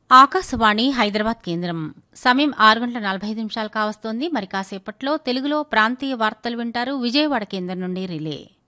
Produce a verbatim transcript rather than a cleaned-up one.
ఆకాశవాణి హైదరాబాద్ కేంద్రం సమయం ఆరు గంటల నలభై ఐదు నిమిషాలు కావస్తోంది. మరి కాసేపట్లో తెలుగులో ప్రాంతీయ వార్తలు వింటారు. విజయవాడ కేంద్రం నుండి రిలే.